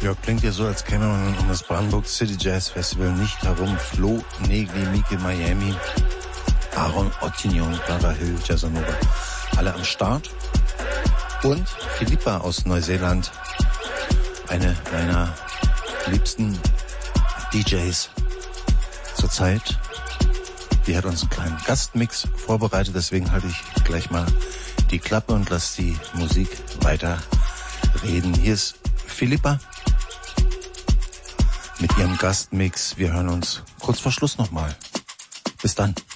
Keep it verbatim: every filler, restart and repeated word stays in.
Ja, klingt ja so, als käme man um das Brandenburg City Jazz Festival nicht herum. Flo, Negli, Mike, Miami, Aaron Ottignon, Clara Hill, Jazzanova, alle am Start. Und Philippa aus Neuseeland, eine meiner liebsten D Js zurzeit. Die hat uns einen kleinen Gastmix vorbereitet, deswegen halte ich gleich mal die Klappe und lasse die Musik weiter reden. Hier ist Philippa mit ihrem Gastmix. Wir hören uns kurz vor Schluss nochmal. Bis dann.